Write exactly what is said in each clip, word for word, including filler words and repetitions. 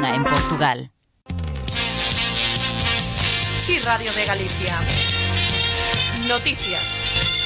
unha en Portugal. Sí, Radio de Galicia. Noticias.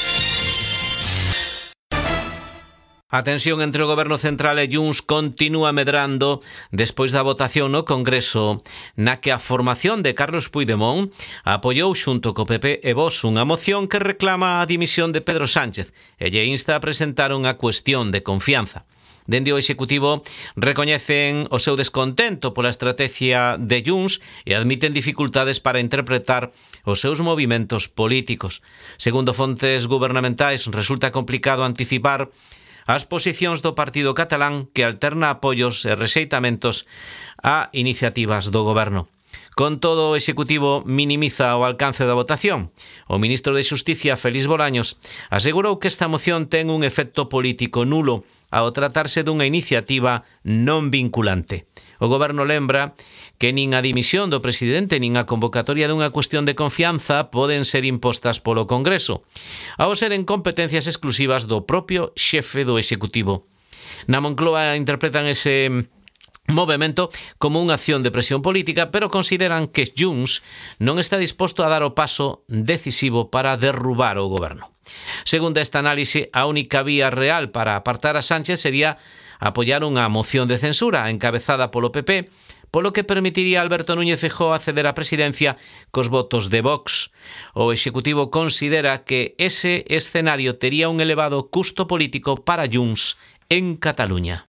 A tensión entre o Goberno Central e Junts continúa medrando despois da votación no Congreso na que a formación de Carlos Puigdemont apoiou xunto co P P e Vox unha moción que reclama a dimisión de Pedro Sánchez e lle insta a presentar unha cuestión de confianza. Dende o Executivo recoñecen o seu descontento pola estrategia de Junts e admiten dificultades para interpretar os seus movimentos políticos. Segundo fontes gubernamentais, resulta complicado anticipar as posicións do partido catalán que alterna apoios e rexeitamentos a iniciativas do goberno. Con todo, o Executivo minimiza o alcance da votación. O ministro de Xusticia, Félix Bolaños, asegurou que esta moción ten un efecto político nulo ao tratarse dunha iniciativa non vinculante. O goberno lembra que nin a dimisión do presidente nin a convocatoria dunha cuestión de confianza poden ser impostas polo Congreso, ao seren competencias exclusivas do propio xefe do Executivo. Na Moncloa interpretan ese movimento como unha acción de presión política, pero consideran que Junts non está disposto a dar o paso decisivo para derrubar o goberno. Segundo esta análise, a única vía real para apartar a Sánchez sería apoiar unha moción de censura encabezada polo P P, polo que permitiría a Alberto Núñez Feijóo acceder á presidencia cos votos de Vox. O Executivo considera que ese escenario tería un elevado custo político para Junts en Cataluña.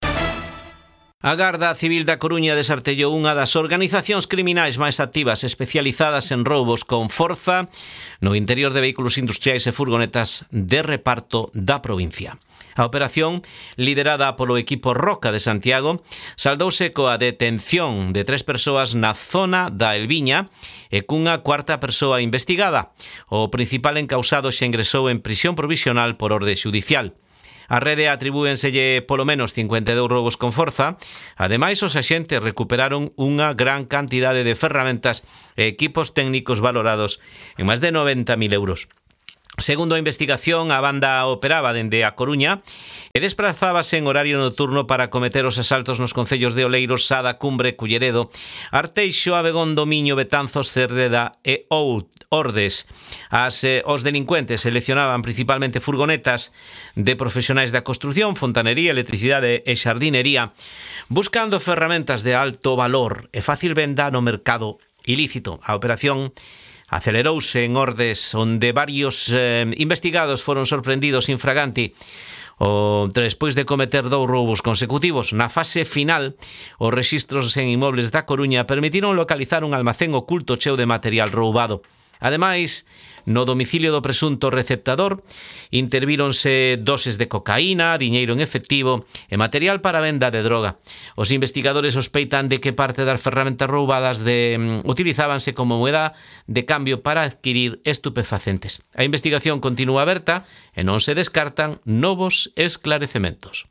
A Garda Civil da Coruña desartellou unha das organizacións criminais máis activas especializadas en roubos con forza no interior de vehículos industriais e furgonetas de reparto da provincia. A operación, liderada polo equipo Roca de Santiago, saldouse coa detención de tres persoas na zona da Elviña e cunha cuarta persoa investigada. O principal encausado xa ingresou en prisión provisional por orde xudicial. A rede atribúenselle polo menos cincuenta e dous roubos con forza. Ademais, os axentes recuperaron unha gran cantidade de ferramentas e equipos técnicos valorados en máis de noventa mil euros. Segundo a investigación, a banda operaba dende A Coruña e desprazábase en horario nocturno para cometer os asaltos nos concellos de Oleiros, Sada, Cumbre, Culleredo, Arteixo, Abegondo, Miño, Betanzos, Cerdeda e Ordes. As, eh, os delincuentes seleccionaban principalmente furgonetas de profesionais da construción, fontanería, electricidade e xardinería, buscando ferramentas de alto valor e fácil venda no mercado ilícito. A operación acelerouse en Ordes, onde varios eh, investigados foron sorprendidos infraganti o despois de cometer dous roubos consecutivos. Na fase final, os rexistros en inmobles da Coruña permitiron localizar un almacén oculto cheo de material roubado. Ademais, no domicilio do presunto receptador intervíronse doses de cocaína, diñeiro en efectivo e material para venda de droga. Os investigadores sospeitan de que parte das ferramentas roubadas de, um, utilizábanse como moeda de cambio para adquirir estupefacentes. A investigación continúa aberta e non se descartan novos esclarecementos.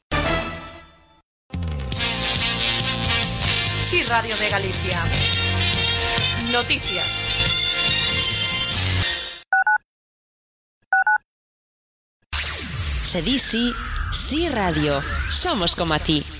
Sí, Radio de Galicia. Noticias. Se di sí, sí radio. Somos como a ti.